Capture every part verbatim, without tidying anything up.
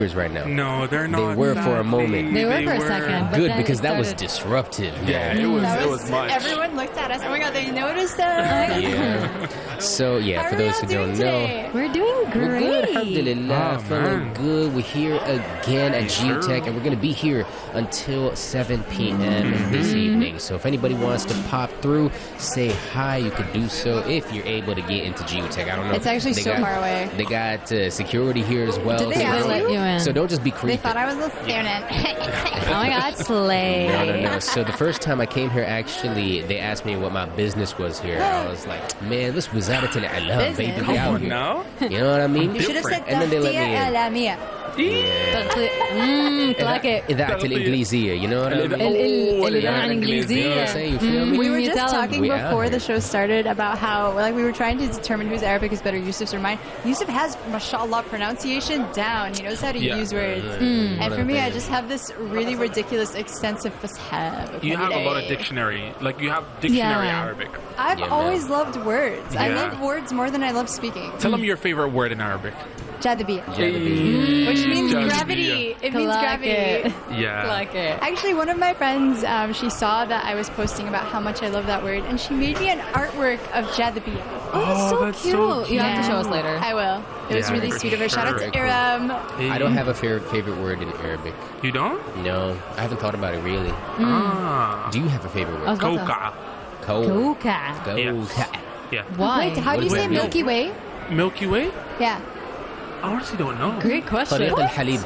right now. No, they're not. They were for a moment. They were They for a were. second. But Good, then because it that was started- disruptive. Yeah, Man. it was. That It was, was much. everyone looked at us. Oh my god, they noticed us. Yeah. So yeah, How for are we those all who doing don't know. today? We're doing We're great. good, alhamdulillah, Oh, feeling man. good. We're here again at Sure. Geotech, and we're going to be here until seven p.m. this evening. So if anybody wants to pop through, say hi, you could do so if you're able to get into Geotech. I don't know. It's actually They so got- far away. They got uh, security here as well. Did they so, ask don't- let you in? so don't just be They creepy. thought I was a student. Oh my God, slay. No, no, no. So the first time I came here, actually, they asked me what my business was here. I was like, man, this was out of Alam, baby. Business? We Come out on here. now. You know what I mean? You should have said And then they let me in. Alamia. Yeah. Mmm, like it. إذاعة الإنجليزية, you know what I mean? ال- ال- اللي Yeah, عن English, You know what I'm إنجليزية. saying? You feel me? We were You just tell 'em. talking We out before here. the show started about how, like, we were trying to determine whose Arabic is better, Yusuf's or mine. Yusuf has, mashallah, pronunciation down. He knows how to Yeah. use words. Mm. And for me, One I of the just have this really ridiculous, extensive fasha. You have a lot of vocabulary. dictionary. Like you have dictionary Yeah. Arabic. I've Yeah, man. always loved words. I Yeah. love words more than I love speaking. Tell them your favorite word in Arabic. Jadabiyya. Jadabiyya. Which means Jadabiyya. gravity. It means Like gravity. it. Yeah. Like it. Actually, one of my friends, um, she saw that I was posting about how much I love that word, and she made me an artwork of Jadabiyya. Oh, that's so that's cute. so You have to show us cute. later. I will. It was Yeah, really for sweet of her. Shout out sure. to Iram. I don't have a favorite favorite word in Arabic. You don't? No, I haven't thought about it really. Ah. Do you have a favorite I was word? about to- Coca. Ko. Kuka. Go. Yeah. Yeah. Why? Wait, how do you What say does that Milky Way? Milky Way? Yeah. I honestly don't know. Great question. طريق الحليب.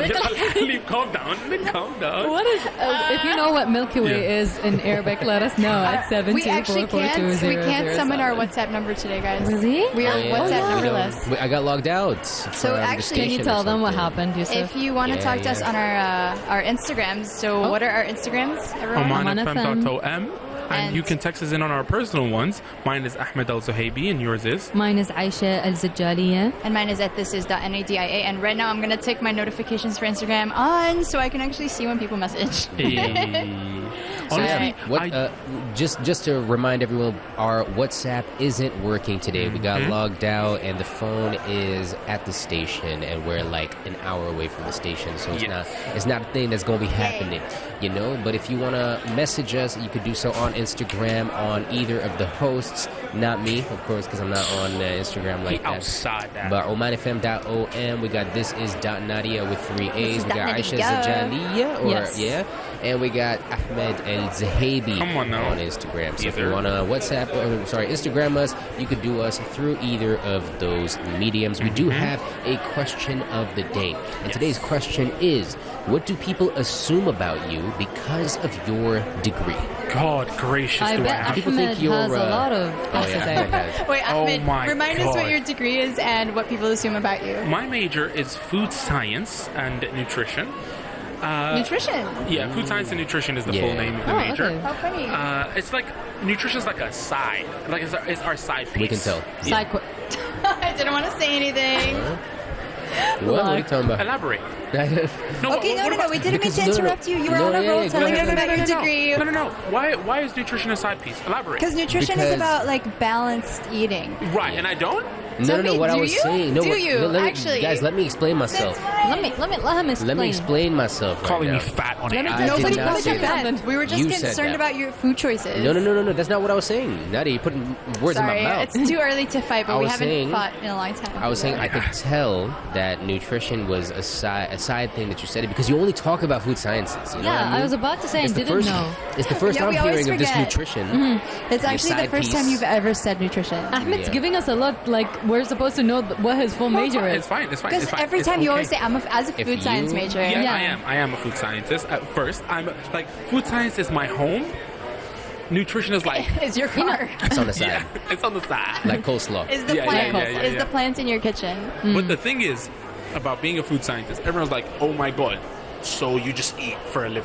Calm down. Calm down. What is, uh, if you know what Milky Way Yeah. is in Arabic, let us know at seven We two actually four four can't. two We zero can't zero summon our seven. WhatsApp number today, guys. Really? We are Oh, yeah. WhatsApp You know, numberless. we- I got logged out. So from the actually- Can you station or tell them what something. happened, Yusuf? If you want to Yeah, talk to us yeah. on our uh, our Instagrams, so Oh. what are our Instagrams, everyone? Oman oman f m dot o m. And And- you can text us in on our personal ones. Mine is Ahmed Al Zuhaibi, and yours is. Mine is Aisha Al Zajaliya. And mine is at this is dot nadia. And right now I'm going to take my notifications for Instagram on so I can actually see when people message. So yeah, Honestly, what, I- uh, just just to remind everyone, our WhatsApp isn't working today. We got Mm-hmm. logged out, and the phone is at the station, and we're like an hour away from the station. So it's Yes. not it's not a thing that's gonna be happening, you know. But if you wanna message us, you could do so on Instagram on either of the hosts. Not me, of course, because I'm not on uh, Instagram like that. Outside that. But oman f m dot o m, we got this is dot Nadia with three A's. is We dot got Aisha Nadia. Zajaliya, or Yes. yeah, and we got Ahmed El Zahabi Come on now. on Instagram. So if you Either. want to WhatsApp, or, sorry, Instagram us, you could do us through either of those mediums. We do Mm-hmm. have a question of the day, and today's question is: what do people assume about you because of your degree? God gracious, I do I bet have People Ahmed think you're, has a uh, lot of Oh things to yeah, say. Ahmed has. Wait, Oh Ahmed, my remind us what God. your degree is and what people assume about you. My major is food science and nutrition. Uh, Nutrition. Yeah, food science and nutrition is the Yeah. full name of the Oh, major. okay. How funny. Uh, it's like nutrition is like a side, like it's our, it's our side piece. We can tell. Side qu- I didn't want to say anything. What? What are you talking about? Elaborate. no, No, Okay, what- no, what no, no. about- We didn't mean Because- to no, no, no. interrupt you. You were No, on a yeah, roll yeah, go telling ahead. us about your degree. No, no, no. Why why is nutrition a side piece? Elaborate. Because nutrition Because- is about like balanced eating. Right, and I don't. No, Tell no, no. me, What I do was you? saying. No, Do what- you, no, let me- actually? guys, let me explain myself. Let me let me let him explain. Let me explain myself. Right Calling now. me fat on Let me air. tell you I did Nobody not called say you that. fat. We were just You said concerned that. about your food choices. No, no, no, no, no. That's not what I was saying. Nadia, you're putting words Sorry, in my mouth. it's too early to fight, but I we was haven't saying- fought in a long time. I was saying I could tell that nutrition was a side a side thing that you said it because you only talk about food sciences. You know Yeah, what I, mean? I was about to say it's and the didn't first, know. It's the first Yeah, we I'm always hearing of this forget. nutrition. It's Your actually the side first piece. time you've ever said nutrition. Ahmed's Yeah. giving us a lot. Like we're supposed to know th- what his full major It's is. fine. It's fine. Because It's fine. every It's time you okay. always say, I'm a, as a If food science you- major. Yeah, Yeah. I am. I am a food scientist. At first, I'm like food science is my home. Nutrition is like Is your car. It's on the side, yeah, it's on the side. like coleslaw. Is the Yeah, yeah, plant. yeah, yeah, Is yeah. the plant in your kitchen. But the thing is about being a food scientist, everyone's like, "Oh my god, so you just eat for a living?"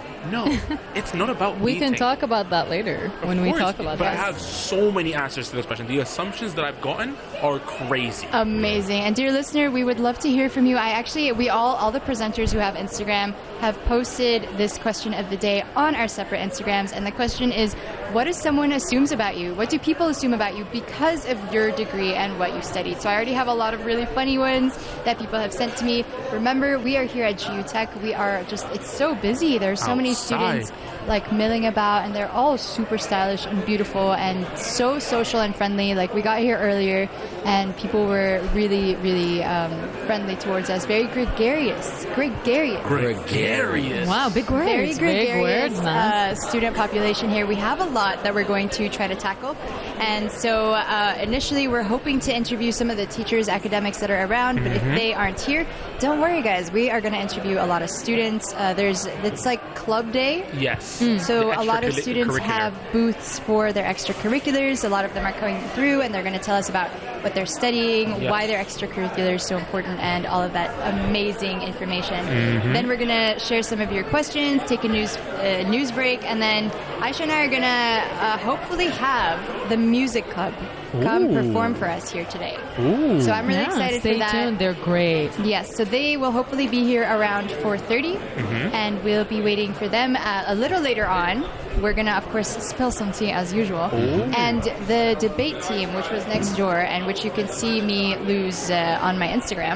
No, it's not about We eating. can talk about that later Of when we course, talk about but that. I have so many answers to this question. The assumptions that I've gotten are crazy. Amazing. And dear listener, we would love to hear from you. I actually, we all, all the presenters who have Instagram have posted this question of the day on our separate Instagrams. And the question is, what does someone assumes about you? What do people assume about you because of your degree and what you studied? So I already have a lot of really funny ones that people have sent to me. Remember, we are here at G U Tech. We are just, it's so busy. There's so many Outside. students like milling about, and they're all super stylish and beautiful and so social and friendly. Like, we got here earlier and people were really, really um, friendly towards us. Very gregarious. Gregarious. Gregarious. Wow, big words. Very big gregarious words, man. uh, student population here. We have a lot that we're going to try to tackle. And so uh, initially we're hoping to interview some of the teachers, academics that are around, but if they aren't here, don't worry guys. We are going to interview a lot of students. Uh, there's It's like club day. Yes. So The a lot of extracurricular- students curricular. have booths for their extracurriculars. A lot of them are coming through and they're going to tell us about what they're studying, Yes. why their extracurriculars are so important, and all of that amazing information. Mm-hmm. Then we're going to share some of your questions, take a news uh, news break, and then Aisha and I are going to uh, hopefully have the music club come Ooh. perform for us here today. Ooh. So I'm really Yeah, excited stay for that. tuned. They're great. Yes, so they will hopefully be here around four thirty, Mm-hmm. and we'll be waiting for them uh, a little later on. We're going to, of course, spill some tea as usual. And the debate team, which was next door, and which you can see me lose uh, on my Instagram,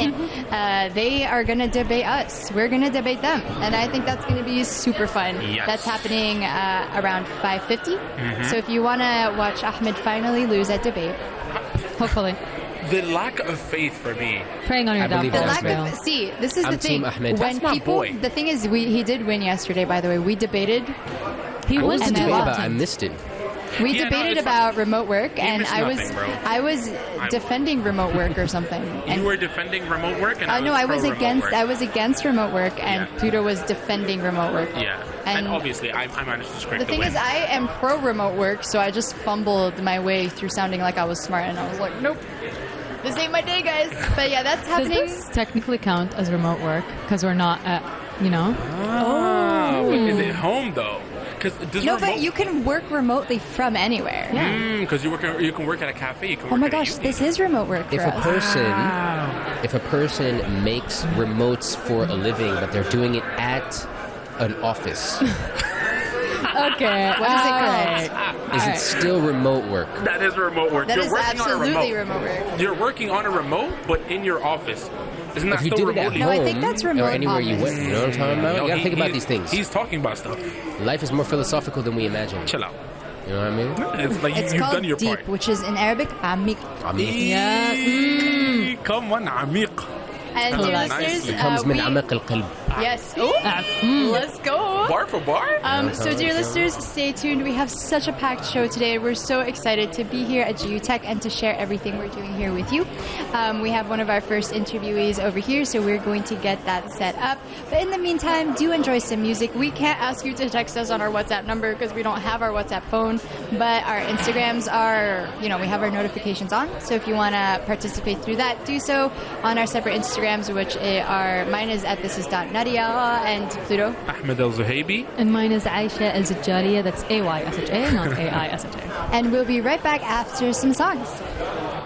uh, they are going to debate us. We're going to debate them. And I think that's going to be super fun. Yes. That's happening uh, around five fifty. So if you want to watch Ahmed finally lose at debate, Hopefully. The lack of faith for me. Praying on your I believe the downfall. that. lack Israel. of see, this is I'm the thing. Team Ahmed. When That's my people, boy. the thing is, we he did win yesterday. By the way, we debated. He What was was the And debate then- about? I missed it. We Yeah, no, debated it's about remote work, You and missed I was nothing, bro. I was defending remote work or something. You And were defending remote work, and I I know was I was pro-remote against work. I was against remote work, and Yeah. Pluto was defending remote work. Yeah, and, And obviously I, I managed to scrape The the, thing win. is, I am pro remote work, so I just fumbled my way through sounding like I was smart, and I was like, nope. This ain't my day, guys. But yeah, that's Does happening. this technically count as remote work? Because we're not at, you know? Ah, but is it home though? Because does No, remote, but you can work remotely from anywhere. Yeah. because you work you can work at a cafe. You can work Oh my at a gosh, uni. this is remote work for If a us. person, if a person makes remotes for a living, but they're doing it at an office, Okay. What is it all called? right. is it still remote work? That is remote work. That You're is working on a absolutely remote. remote work. You're working on a remote, but in your office. Isn't that If you still did it at remotely? No, I home think that's or remote anywhere you office. went, you know what I'm talking about? No, You gotta he- think about he- these things. He's talking about stuff. Life is more philosophical than we imagine. Chill out. You know what I mean? It's like It's you've called done your deep, part. which is in Arabic, عميق. I mean, Yeah. Mm. Come on, عميق. And Sounds dear nice. listeners, It it comes uh, من we, عمق القلب. yes. Oh, Ah, mm. let's go. Bar for bar? Um, so, dear listeners, stay tuned. We have such a packed show today. We're so excited to be here at G U Tech and to share everything we're doing here with you. Um, we have one of our first interviewees over here, so we're going to get that set up. But in the meantime, do enjoy some music. We can't ask you to text us on our WhatsApp number because we don't have our WhatsApp phone, but our Instagrams are, you know, we have our notifications on. So if you want to participate through that, do so on our separate Instagrams, which are, mine is at this is dot nadia and Pluto. Ahmed Al Zuhaibi. And mine is Aisha Al Zajjariya. That's A Y S H A, not A I S H A. And we'll be right back after some songs.